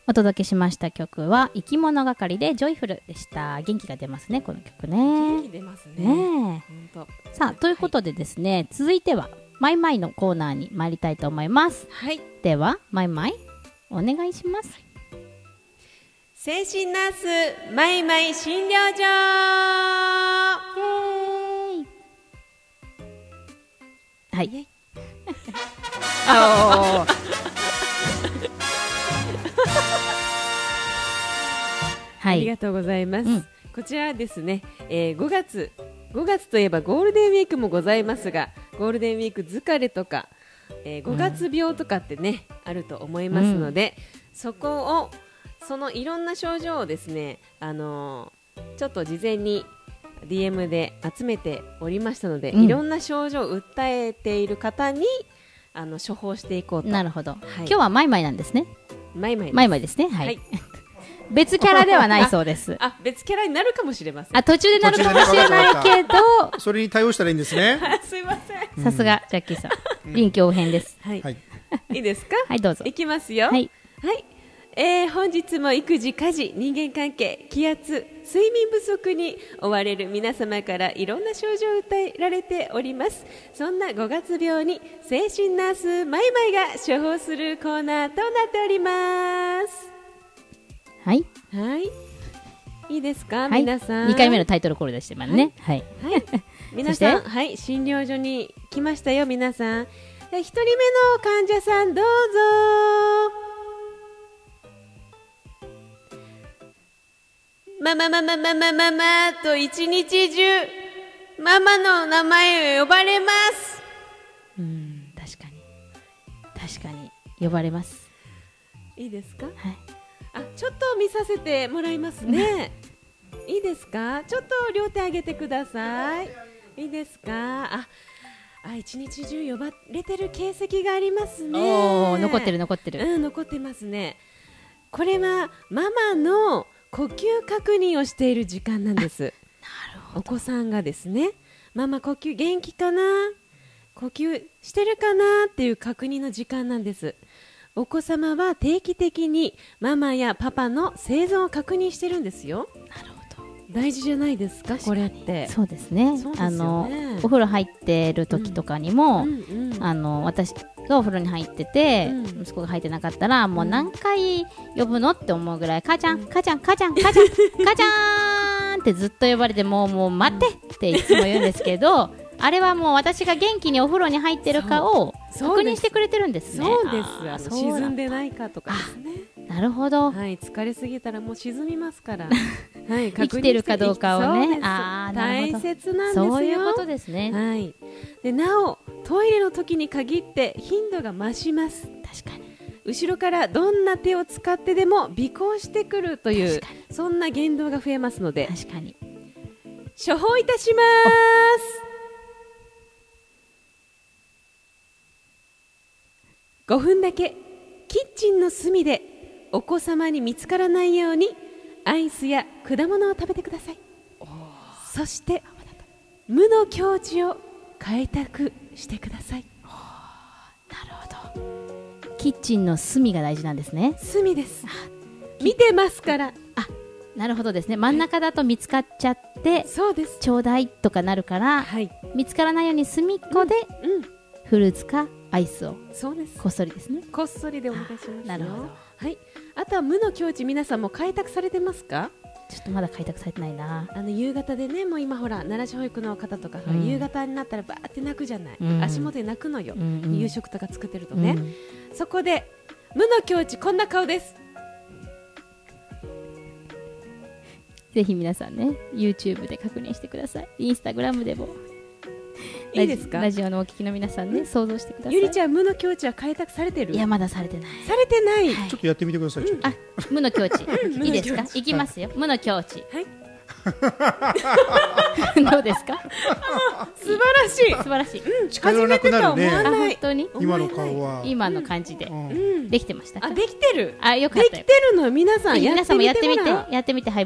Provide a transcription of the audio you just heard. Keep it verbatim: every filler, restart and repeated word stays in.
お届けしました曲は生き物係でジョイフルでした。元気が出ますねこの曲ね。 元気出ますね。 ねえ。ほんと。さあということでですね、はい、続いてはマイマイのコーナーに参りたいと思います。 はい。 ではマイマイお願いします。 精神ナースマイマイ診療所。 イエーイ。はい。 あはい、 ありがとうございます、 うん、 こちらですね、えー、ごがつごがつといえばゴールデンウィークもございますが、ゴールデンウィーク疲れとか、えー、ごがつ病とかってね、うん、あると思いますので、うん、そこをそのいろんな症状をですね、あのー、ちょっと事前に ディーエム で集めておりましたので、うん、いろんな症状を訴えている方にあの処方していこうと。 なるほど、 はい、 今日はマイマイなんですね。 マイマイです。 マイマイですね。はい、はい別キャラではないそうです。 あ、別キャラになるかもしれません。 あ、途中でなるかもしれないけど、 それに対応したらいいんですね。 すいません。さすがジャッキーさん、臨機応変です。 はい。いいですか？ はい、どうぞ。 いきますよ。 はい。 はい。えー、本日も育児、家事、人間関係、気圧、睡眠不足に追われる皆様からいろんな症状を訴えられております。そんなごがつ病に精神ナースマイマイが処方するコーナーとなっております。 はい、 はい、いいですか、 はい、 皆さん。 にかいめのタイトルコールでしてますね。はい、 はいはい、皆さん、はい、診療所に来ましたよ、皆さん。ひとりめの患者さんどうぞ。ママママママママと一日中ママの名前を呼ばれます。 うん、確かに確かに呼ばれます。 いいですか？ はい。 あ、ちょっと見させてもらいますね。いいですか？ちょっと両手上げてください。いいですか？あ、あ、一日中呼ばれてる形跡がありますね。 おー、残ってる残ってる。 うん、残ってますね。これはママの呼吸確認をしている時間なんです。 なるほど。 お子さんがですね、ママ呼吸元気かな、呼吸してるかなっていう確認の時間なんです。お子様は定期的にママやパパの生存を確認してるんですよ。 なるほど。 大事じゃないですか、これって。 そうですね。 そうですよね。 あのお風呂入ってる時とかにも、 うんうんうん、 あの私がお風呂に入ってて、うん、息子が入ってなかったら、もう何回呼ぶのって思うぐらい、母ちゃん、母ちゃん、母ちゃん、母ちゃん、母ちゃんってずっと呼ばれて、もうもう待ってっていつも言うんですけど、あれはもう私が元気にお風呂に入ってるかを確認してくれてるんですね。 そうです。あの沈んでないかとかですね。 なるほど。 はい、疲れすぎたらもう沈みますから。はい、 生きてるかどうかをね。 あ、大切なんですよ。 そういうことですね。 はい。で、なおトイレの時に限って頻度が増します。 確かに。 後ろからどんな手を使ってでも尾行してくるというそんな言動が増えますので。 確かに。 処方いたします。ごふんだけキッチンの隅でお子様に見つからないようにアイスや果物を食べてください。そして無の境地を開拓してください。 なるほど。キッチンの隅が大事なんですね。 隅です。見てますから。 あ、なるほどですね。真ん中だと見つかっちゃって、はい、 そうです。 ちょうだいとかなるから、はい、見つからないように隅っこで、うんうん、フルーツかアイスを。 そうです。 こっそりですね。 こっそりでお願いしますよ。 なるほど。 はい。あとは無の境地、皆さんも開拓されてますか？ ちょっとまだ開拓されてないな。 あの夕方でね、もう今ほら奈良市保育の方とか、うん、夕方になったらバーって泣くじゃない、うん、足元で泣くのよ、うんうん、夕食とか作ってるとね、うん、そこで無の境地、こんな顔です。 ぜひ皆さんね YouTube で確認してください。インスタグラムでもいいですか？ ラジオのお聞きの皆さんね、想像してください。 ゆりちゃん、無の境地は開拓されてる？ いや、まだされてない。 されてない、 はい、ちょっとやってみてください。うん、 あ、無の境地いいですか？いきますよ、無の境地。 はいどうですか？ 素晴らしい、 素晴らしい、 うん、近寄らなくなるね。 本当に今の顔は今の感じで、うん、できてましたか？ あ、できてる。 あ、よかった。 できてるの、皆さんやってみて。 皆さんもやってみて、やってみて。はい。